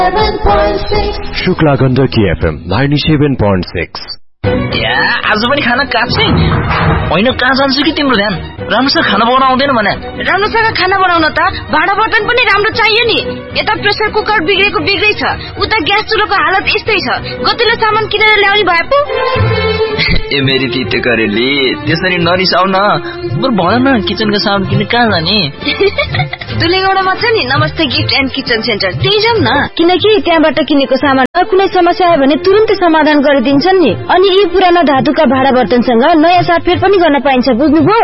Shukla Gandaki FM 97.6। आज पनि खाना काट्छै होइन, कहाँ जान्छु कि तिम्रो ध्यान? राम्रोसँग खाना बनाउन आउँदैन भने? राम्रोसँग खाना बनाउन त भाँडा बर्तन पनि राम्रो चाहियो नि। यता प्रेसर कुकर बिग्रेको बिग्रै छ, उता ग्यास चुलोको हालत यस्तै छ। गतिलो सामान किनेर ल्याउने भए पो। ए मेरी तिते करेली, त्यसरी नरिसाउ न। बरु भन न, किचनको सामान किन्ने कहाँ जाने? दुलेगौडामा छ नि नमस्ते गिफ्ट एन्ड किचन सेन्टर, त्यही जाउँ न। किनकि त्यहाँबाट किनेको सामान कुनै समस्या आयो भने तुरुन्तै समाधान गरिदिन्छन् नि। अनि यी पुराना धातुका भाँडा बर्तनसँग नयाँ साटफेर पनि गर्न पाइन्छ, बुझ्नुभयो?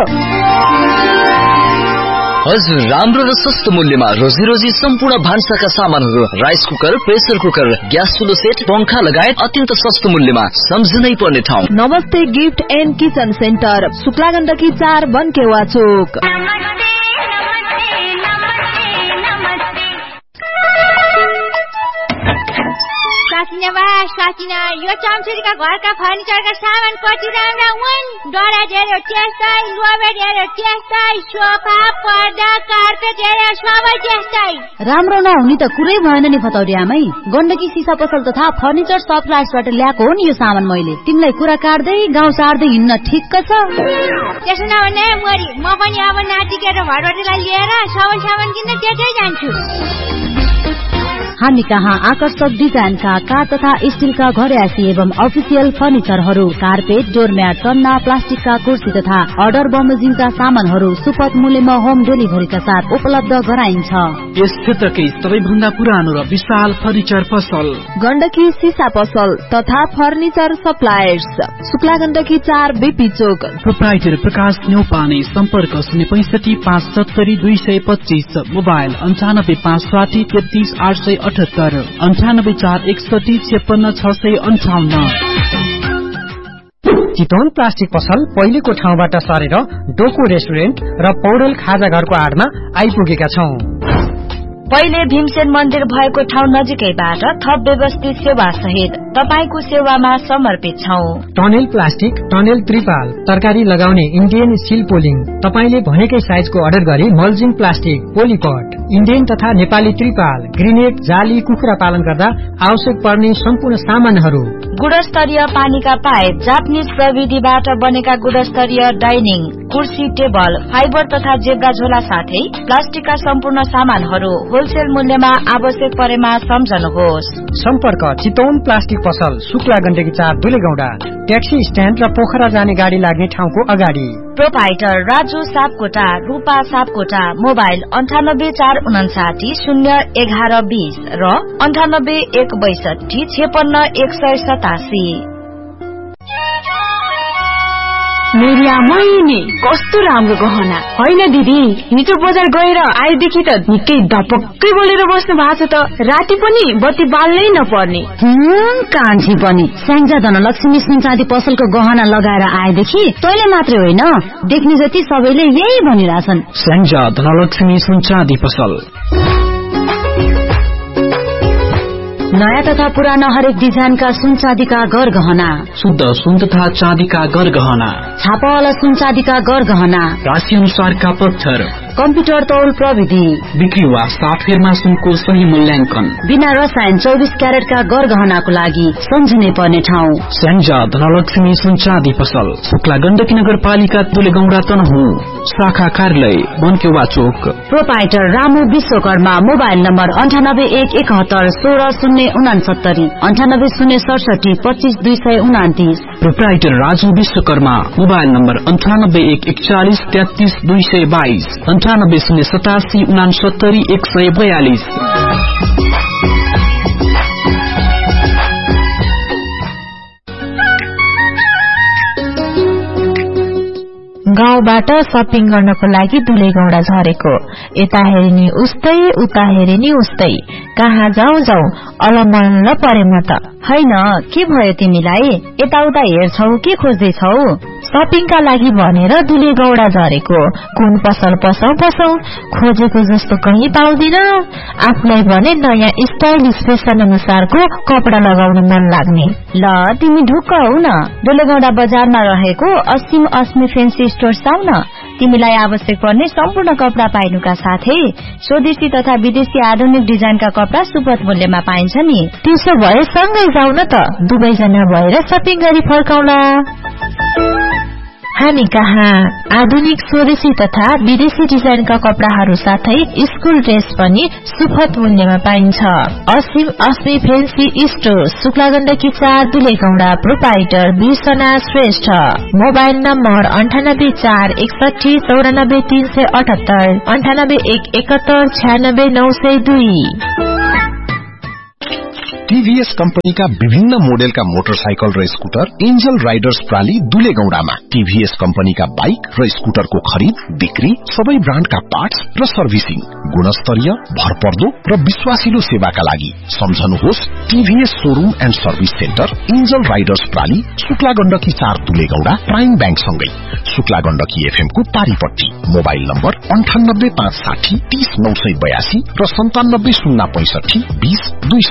हजुर, राम्रो र सस्तो मूल्यमा रोजी सम्पूर्ण भान्साका सामानहरू, rice cooker, pressure cooker, gas चुलो set, पंखा लगायत अत्यन्त सस्तो मूल्यमा सम्झनै पर्ने ठाउँ नमस्ते gift and kitchen centre, Shukla Gandaki 4 बनकेवा चोक। साकिना यो चम्चुरीका घरका फर्निचरका सामान कति राम्रा हुन्। दराज हेऱ्यो त्यस्तै, लोबेड हेऱ्यो त्यस्तै, सोफा, पर्दा, कार्पेट हेऱ्यो सबै त्यस्तै। राम्रो नहुने त कुरै भएन नि फतौरी आमै। गण्डकी सिसा पसल तथा फर्निचर सप्लायर्सबाट ल्याएको हो नि यो सामान मैले। तिमीलाई कुरा काट्दै गाउँ सार्दै हिँड्न ठिक्क छ। त्यसो नभने मरी म पनि अब नातिकेर घरबाटलाई लिएर सबै सामान किन्न त्यतै जान्छु। हामी कहाँ आकर्षक डिजाइनका काठ तथा स्टीलका घरयासी एवं अफिसियल फर्निचरहरू, कार्पेट, डोरम्याट, सन्ना, प्लास्टिकका कुर्सी तथा अर्डर बमोजिमका सामानहरू सुपथ मूल्यमा होम डेलिभरीका साथ उपलब्ध गराइन्छ। यस क्षेत्रकै सबैभन्दा पुरानो र विशाल फर्निचर पसल गण्डकी सिसा पसल तथा furniture suppliers, Shukla Gandaki 4 BP चोक। प्रोप्राइटर प्रकाश न्यौपाने, सम्पर्क 065 570 225, मोबाइल 95 560 33 878, 98 461 56 658। चितवन प्लास्टिक पसल पहिलेको ठाउँबाट सरेर डोको रेस्टुरेन्ट र पौडेल खाजा घरको आडमा आइपुगेका छौं। पहिले भीमसेन मन्दिर भएको ठाउँ नजिकैबाट थप व्यवस्थित सेवा सहित तपाईको सेवामा समर्पित छौं। टनेल प्लास्टिक, टनेल त्रिपाल, तरकारी लगाउने इन्डियन स्टिल पोलिङ, तपाईले भनेकै साइजको अर्डर गरी मल्जिङ प्लास्टिक, पोलिपट, इन्डियन तथा नेपाली त्रिपाल, ग्रेनेड, जाली, कुखुरा पालन गर्दा आवश्यक पर्ने सम्पूर्ण सामानहरू, गुणस्तरीय पानीका पाइप, जापानिज प्रविधिबाट बनेका गुणस्तरीय डाइनिङ, कुर्सी, टेबल, फाइबर तथा जेब्रा झोला साथै प्लास्टिकका सम्पूर्ण सामानहरू होलसेल मूल्यमा आवश्यक परेमा सम्झनुहोस्। सम्पर्क चितवन प्लास्टिक पसल, शुक्ला गण्डकी 4 दुलेगौडा, ट्याक्सी स्ट्यान्ड र पोखरा जाने गाडी लाग्ने ठाउँको अगाडि। प्रोपाइटर राजु सापकोटा, रूपा सापकोटा, मोबाइल 98 459 011 20 र 98 162 56 187। मेरिया मैनी कस्तो राम्रो गहना होइन दिदी। हिजो बजार गएर आएदेखि त निकै धपक्कै बोलेर बस्नु भएको छ त। राति पनि बत्ती बाल्नै नपर्ने। कान्छी पनि स्याङ्जा धनलक्ष्मी सुनचाँदी पसलको गहना लगाएर आएदेखि तैले मात्रै होइन, देख्ने जति सबैले यही भनिरहेछन्। स्याङ्जा धनलक्ष्मी सुनचाँदी पसल नयाँ तथा पुराना हरेक डिजाइनका सुन चाँदीका गरगहना, शुद्ध सुन तथा चाँदीका गरगहना, छापावाला सुन चाँदीका गरगहना, राशि अनुसारका पत्थर, कम्प्युटर तौल प्रविधि, बिक्री वा साटफेरमा सुनको सही मूल्याङ्कन, बिना रसायन 24 क्यारेटका गरगहनाको लागि सम्झिनै पर्ने ठाउँ स्याङ्जा धनलक्ष्मी सुन चाँदी पसल, शुक्ला गण्डकी नगरपालिका दुलेगौडा तनहुँ, शाखा कार्यालय बनकेवा चोक। Proprietor Ramu Vishwakarma, mobile number 98 171 16 069 98 067 25 229। Proprietor Raju Vishwakarma, mobile number 98 141 33 222 98 087 69 142। गाउँबाट शपिङ गर्नको लागि दुलेगौडा झरेको, यता हेरिनी उस्तै उता हेरिनी उस्तै, कहाँ जाउँ अलमल्ल परे म त। हैन के भयो तिमीलाई? यताउता हेर्छौ के खोज्दैछौ? शपिङका लागि भनेर दुलेगौडा झरेको, कुन पसल पसौ खोजेको जस्तो कहीँ पाउँदिन। आफूलाई भने नयाँ स्टाइलिश फेसन अनुसारको कपडा लगाउन मन लाग्ने। ल तिमी ढुक्क हौ न, दुलेगौडा बजारमा रहेको असीम अस्मी फेन्सी स्टोर आउ न। तिमीलाई आवश्यक पर्ने सम्पूर्ण कपडा पाइनुका साथै स्वदेशी तथा विदेशी आधुनिक डिजाइनका कपडा सुपथ मूल्यमा पाइन्छ नि। त्यसो भए सँगै जाउँ न त, दुवैजना भएर शपिङ गरी फर्काउला। हामी कहाँ आधुनिक स्वदेशी तथा विदेशी डिजाइनका कपडाहरू साथै स्कुल ड्रेस पनि सुपथ मूल्यमा पाइन्छ। असीम अस्मी fancy store, शुक्लागण्डकी 4, Dulegaunda. Proprietor बिर्सना Shrestha. Mobile number 98 4 61 94 378 98 1 71 96 902। TVS कम्पनीका विभिन्न मोडेलका मोटरसाइकल र स्कुटर एन्जल राइडर्स प्राली दुलेगौंडामा। टीभीएस कम्पनीका बाइक र स्कुटरको खरिद बिक्री, सबै ब्रान्डका पार्ट्स र सर्भिसिङ, गुणस्तरीय, भरपर्दो र विश्वासिलो सेवाका लागि सम्झनुहोस् TVS showroom and service centre angel Riders प्राली, शुक्लागण्डकी 4, Dulegaunda. Prime bank सँगै शुक्लागण्डकी एफएम को पारीपट्टी। मोबाइल नम्बर 98 560 30 982 र 97 065 20 2